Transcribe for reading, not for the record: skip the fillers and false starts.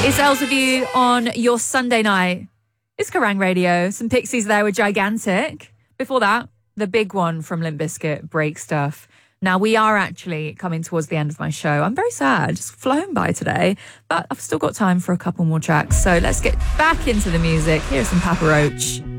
It's Elsevier on your Sunday night. It's Kerrang Radio. Some Pixies there with Gigantic. Before that, the big one from Limp Bizkit, Break Stuff. Now, we are actually coming towards the end of my show. I'm very sad. It's flown by today. But I've still got time for a couple more tracks. So let's get back into the music. Here's some Papa Roach.